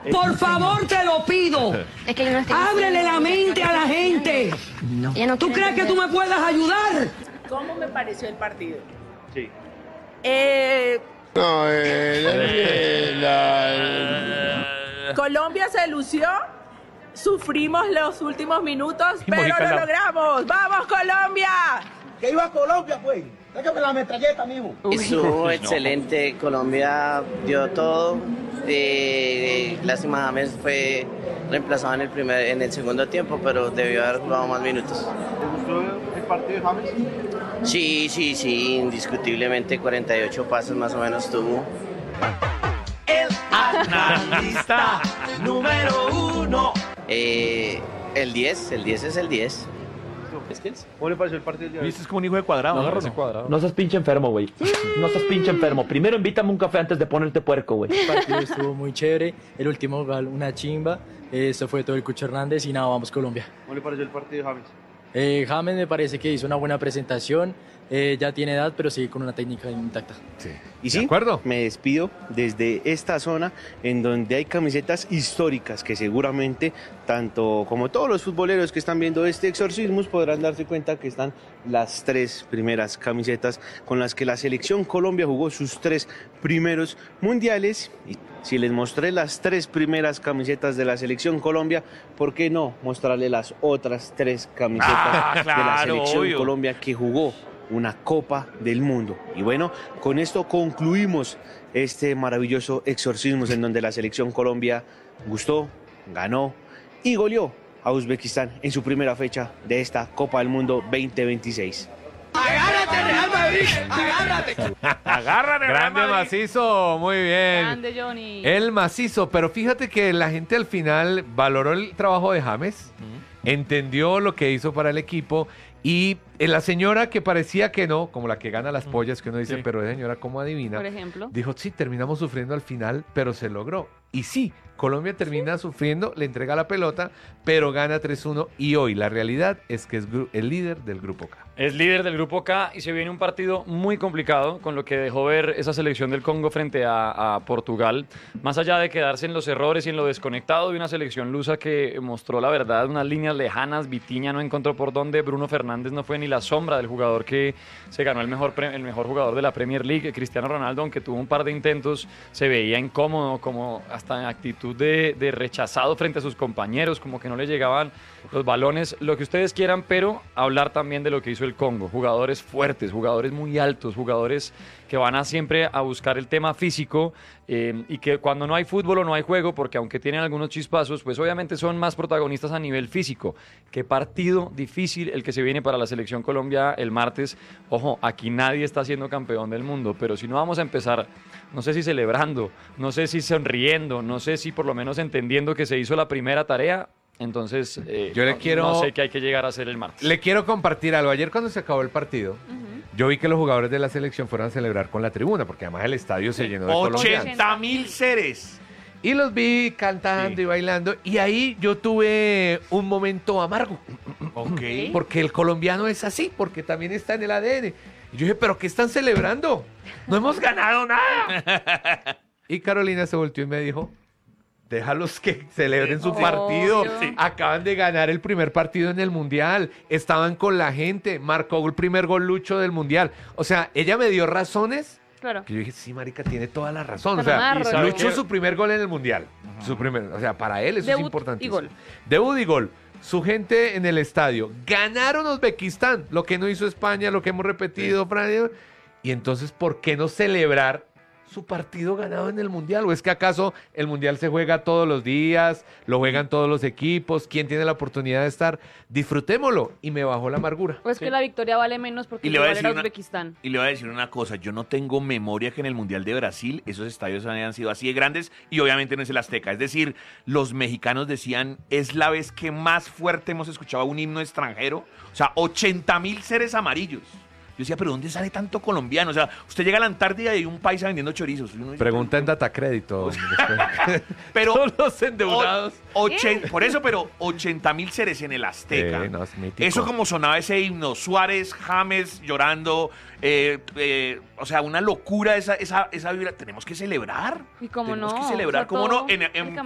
Por favor, te lo pido. Es que yo no estoy... Ábrele la mente a la gente. No. ¿Tú crees que tú me puedas ayudar? ¿Cómo me pareció el partido? Sí. Colombia se lució, sufrimos los últimos minutos, Y pero Mojica lo la- logramos. ¡Vamos, Colombia! Que iba a Colombia, pues. Sácame la metralleta, mijo. Estuvo excelente, Colombia dio todo. Lástima, James fue reemplazado en el segundo tiempo, pero debió haber jugado más minutos. ¿Te gustó el partido de James? Sí, indiscutiblemente 48 pases más o menos tuvo. Analista número 1. El 10 es el 10. ¿Es que es? ¿Cómo le pareció el partido de hoy? Viste, es como un hijo de cuadrado. No, ¿no? ese cuadrado. No seas pinche enfermo, güey. No seas pinche enfermo. Primero invítame un café antes de ponerte puerco, güey. El partido estuvo muy chévere, el último gol una chimba, esto fue todo el Cucho Hernández y nada, vamos Colombia. ¿Cómo le pareció el partido de James? James me parece que hizo una buena presentación, ya tiene edad, pero sigue con una técnica intacta. Y ¿De sí, acuerdo? me despido desde esta zona en donde hay camisetas históricas que seguramente, tanto como todos los futboleros que están viendo este exorcismo, podrán darse cuenta que están las 3 primeras camisetas con las que la selección Colombia jugó sus 3 primeros mundiales. Y si les mostré las 3 primeras camisetas de la selección Colombia, ¿por qué no mostrarle las otras 3 camisetas de la claro, selección obvio. Colombia que jugó una Copa del Mundo? Y bueno, con esto concluimos este maravilloso exorcismo en donde la selección Colombia gustó, ganó y goleó a Uzbekistán en su primera fecha de esta Copa del Mundo 2026. ¡Agárrate, grande macizo! Muy bien. Grande, Johnny. El macizo, pero fíjate que la gente al final valoró el trabajo de James, entendió lo que hizo para el equipo y la señora que parecía que no, como la que gana las pollas, que uno dice, Sí. pero señora, ¿cómo adivina? Por ejemplo. Dijo, sí, terminamos sufriendo al final, pero se logró. Y sí, Colombia termina sufriendo, le entrega la pelota, pero gana 3-1 y hoy la realidad es que es el líder del Grupo K. Es líder del Grupo K y se viene un partido muy complicado con lo que dejó ver esa selección del Congo frente a Portugal. Más allá de quedarse en los errores y en lo desconectado de una selección lusa que mostró la verdad, unas líneas lejanas, Vitinha no encontró por dónde, Bruno Fernández no fue ni la sombra del jugador que se ganó el mejor jugador de la Premier League, Cristiano Ronaldo, aunque tuvo un par de intentos, se veía incómodo, como hasta en actitud de rechazado frente a sus compañeros, como que no le llegaban los balones, lo que ustedes quieran, pero hablar también de lo que hizo el Congo. Jugadores fuertes, jugadores muy altos, jugadores que van siempre a buscar el tema físico y que cuando no hay fútbol o no hay juego, porque aunque tienen algunos chispazos, pues obviamente son más protagonistas a nivel físico. Qué partido difícil el que se viene para la Selección Colombia el martes. Ojo, aquí nadie está siendo campeón del mundo, pero si no vamos a empezar, no sé si celebrando, no sé si sonriendo, no sé si por lo menos entendiendo que se hizo la primera tarea. Entonces, Yo le quiero- no sé qué hay que llegar a hacer el martes. Le quiero compartir algo. Ayer cuando se acabó el partido, yo vi que los jugadores de la selección fueron a celebrar con la tribuna, porque además el estadio se llenó de colombianos. 80.000 seres. Y los vi cantando y bailando, y ahí yo tuve un momento amargo. Ok. Porque el colombiano es así, porque también está en el ADN. Y yo dije, ¿pero qué están celebrando? No hemos ganado nada. Y Carolina se volteó y me dijo, déjalos que celebren su partido. Obvio. Acaban de ganar el primer partido en el Mundial. Estaban con la gente. Marcó el primer gol Lucho del Mundial. O sea, ella me dio razones Claro. que yo dije, sí, marica, tiene toda la razón. O Pero sea, narro, Lucho ¿no? su primer gol en el Mundial. Su primer, o sea, para él eso Debut es importantísimo. y gol. Debut y gol. Su gente en el estadio. Ganaron Uzbekistán. Lo que no hizo España, lo que hemos repetido, Fran. Y entonces, ¿por qué no celebrar su partido ganado en el Mundial? ¿O es que acaso el Mundial se juega todos los días, lo juegan todos los equipos? ¿Quién tiene la oportunidad de estar? Disfrutémoslo. Y me bajó la amargura. Pues que la victoria vale menos porque Y le voy a igual era decir una- Uzbekistán. Y le voy a decir una cosa, yo no tengo memoria que en el Mundial de Brasil esos estadios hayan sido así de grandes y obviamente no es el Azteca. Es decir, los mexicanos decían, es la vez que más fuerte hemos escuchado un himno extranjero. O sea, 80.000 seres amarillos. Yo decía, ¿pero dónde sale tanto colombiano? O sea, usted llega a la Antártida y hay un paisa vendiendo chorizos. Y uno dice, Pregunta en Datacrédito. pero Todos los endeudados. Por eso, pero 80.000 seres en el Azteca. Sí, no, es mítico. Eso como sonaba ese himno, Suárez, James llorando, o sea, una locura esa vibra. Tenemos que celebrar. Y cómo Tenemos no, que celebrar, o sea, cómo no. todo En el